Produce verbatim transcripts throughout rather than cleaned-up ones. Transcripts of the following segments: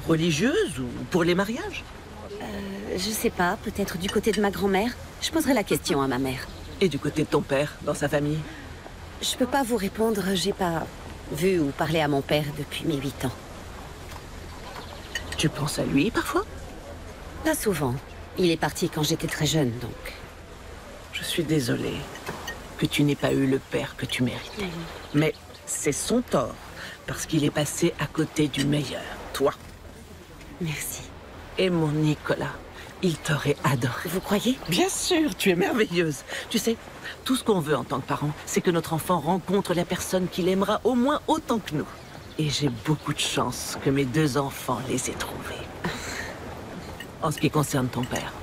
Religieuse ou pour les mariages? Euh, je sais pas, peut-être du côté de ma grand-mère. Je poserai la question à ma mère. Et du côté de ton père, dans sa famille? Je peux pas vous répondre, j'ai pas vu ou parlé à mon père depuis mes huit ans. Tu penses à lui, parfois? Pas souvent. Il est parti quand j'étais très jeune, donc... Je suis désolée que tu n'aies pas eu le père que tu méritais. Mmh. Mais c'est son tort, parce qu'il est passé à côté du meilleur, toi. Merci. Et mon Nicolas, il t'aurait adoré. Vous croyez? Bien sûr, tu es merveilleuse. Tu sais, tout ce qu'on veut en tant que parent, c'est que notre enfant rencontre la personne qu'il aimera au moins autant que nous. Et j'ai beaucoup de chance que mes deux enfants les aient trouvés. En ce qui concerne ton père,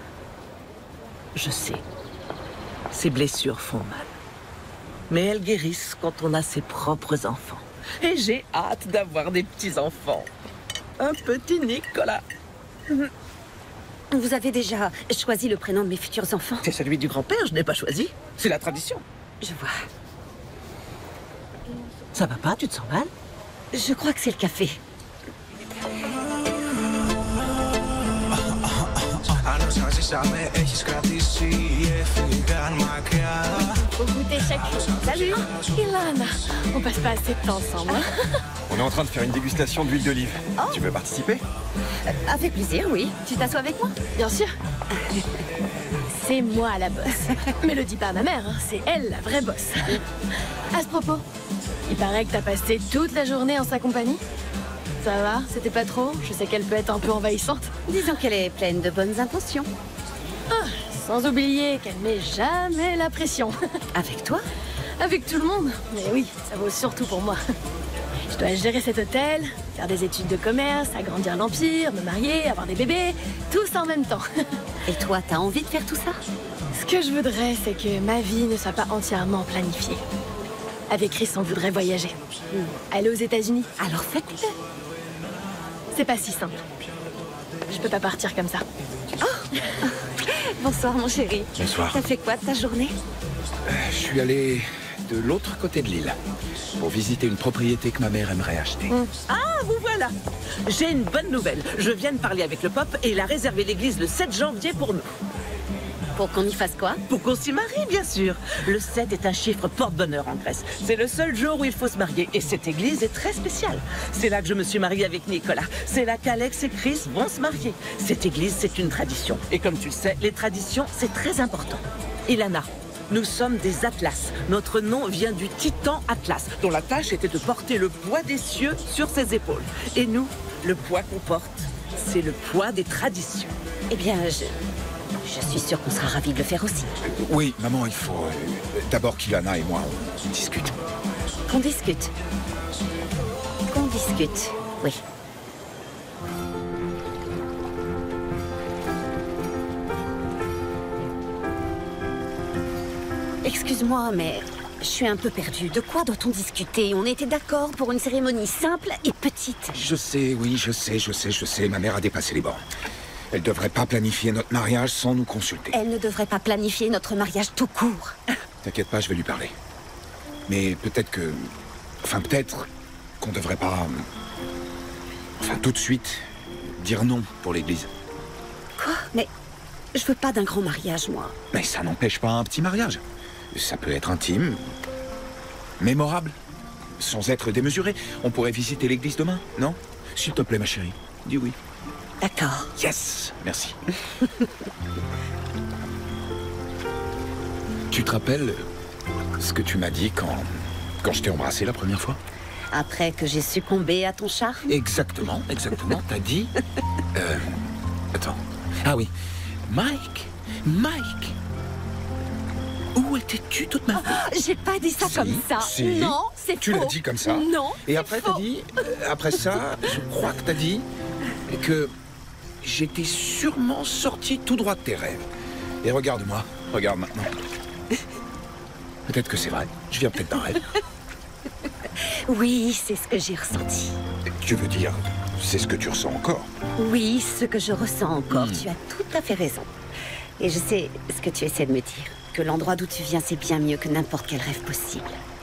je sais, ses blessures font mal. Mais elles guérissent quand on a ses propres enfants. Et j'ai hâte d'avoir des petits-enfants. Un petit Nicolas. Vous avez déjà choisi le prénom de mes futurs enfants? C'est celui du grand-père, je n'ai pas choisi. C'est la tradition. Je vois. Ça va pas, tu te sens mal? Je crois que c'est le café. Au goûter chacun. Salut, Ilana. On passe pas assez de temps ensemble. On est en train de faire une dégustation d'huile d'olive. Oh. Tu veux participer? euh, Avec plaisir, oui. Tu t'assois avec moi? Bien sûr. C'est moi la bosse. Mais le dis pas à ma mère, hein. C'est elle la vraie bosse. À ce propos, il paraît que t'as passé toute la journée en sa compagnie. Ça va? C'était pas trop? Je sais qu'elle peut être un peu envahissante. Disons qu'elle est pleine de bonnes intentions. Ah, sans oublier qu'elle met jamais la pression. Avec toi? Avec tout le monde. Mais oui, ça vaut surtout pour moi. Je dois gérer cet hôtel, faire des études de commerce, agrandir l'empire, me marier, avoir des bébés, tout ça en même temps. Et toi, t'as envie de faire tout ça? Ce que je voudrais, c'est que ma vie ne soit pas entièrement planifiée. Avec Chris, on voudrait voyager. Mmh. Aller aux États-Unis. Alors faites-le. C'est pas si simple. Je peux pas partir comme ça. Oh. Bonsoir, mon chéri. Bonsoir. T'as fait quoi de ta journée? euh, Je suis allé de l'autre côté de l'île pour visiter une propriété que ma mère aimerait acheter. Mmh. Ah, vous voilà. J'ai une bonne nouvelle. Je viens de parler avec le Pope et il a réservé l'église le sept janvier pour nous. Pour qu'on y fasse quoi? Pour qu'on s'y marie, bien sûr. Le sept est un chiffre porte-bonheur en Grèce. C'est le seul jour où il faut se marier. Et cette église est très spéciale. C'est là que je me suis mariée avec Nicolas. C'est là qu'Alex et Chris vont se marier. Cette église, c'est une tradition. Et comme tu le sais, les traditions, c'est très important. Ilana, nous sommes des Atlas. Notre nom vient du titan Atlas, dont la tâche était de porter le poids des cieux sur ses épaules. Et nous, le poids qu'on porte, c'est le poids des traditions. Eh bien, je... Je suis sûre qu'on sera ravis de le faire aussi. Euh, oui, maman, il faut... Euh, D'abord qu'Ilana et moi, on, on discute. Qu'on discute. Qu'on discute, oui. Excuse-moi, mais je suis un peu perdue. De quoi doit-on discuter? On était d'accord pour une cérémonie simple et petite. Je sais, oui, je sais, je sais, je sais. Ma mère a dépassé les bornes. Elle devrait pas planifier notre mariage sans nous consulter. Elle ne devrait pas planifier notre mariage tout court. T'inquiète pas, je vais lui parler. Mais peut-être que... Enfin, peut-être qu'on devrait pas... Enfin, tout de suite, dire non pour l'église. Quoi? Mais je veux pas d'un grand mariage, moi. Mais ça n'empêche pas un petit mariage. Ça peut être intime, mémorable, sans être démesuré. On pourrait visiter l'église demain, non? S'il te plaît, ma chérie, dis oui. D'accord. Yes, merci. Tu te rappelles ce que tu m'as dit quand, quand je t'ai embrassé la première fois? Après que j'ai succombé à ton charme? Exactement, exactement. T'as dit... Euh... Attends. Ah oui. Mike, Mike. Où étais-tu toute ma vie? Oh, j'ai pas dit ça si, comme ça. Si. Non, c'est faux. Tu l'as dit comme ça. Non. Et après t'as dit... euh, après ça, je crois que t'as dit que... J'étais sûrement sorti tout droit de tes rêves. Et regarde-moi, regarde maintenant. Peut-être que c'est vrai, je viens peut-être d'un rêve. Oui, c'est ce que j'ai ressenti. Tu veux dire, c'est ce que tu ressens encore? Oui, ce que je ressens encore, mmh. Tu as tout à fait raison. Et je sais ce que tu essaies de me dire, que l'endroit d'où tu viens, c'est bien mieux que n'importe quel rêve possible.